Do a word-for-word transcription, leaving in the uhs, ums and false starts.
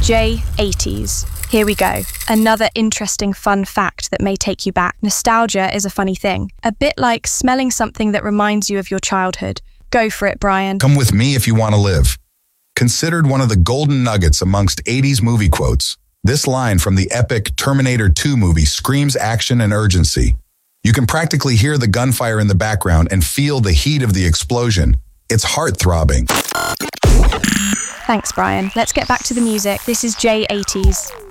J eighties. Here we go. Another interesting fun fact that may take you back. Nostalgia is a funny thing. A bit like smelling something that reminds you of your childhood. Go for it, Brian. Come with me if you want to live. Considered one of the golden nuggets amongst eighties movie quotes, this line from the epic Terminator two movie screams action and urgency. You can practically hear the gunfire in the background and feel the heat of the explosion. It's heart-throbbing. Thanks, Brian. Let's get back to the music. This is J eighties.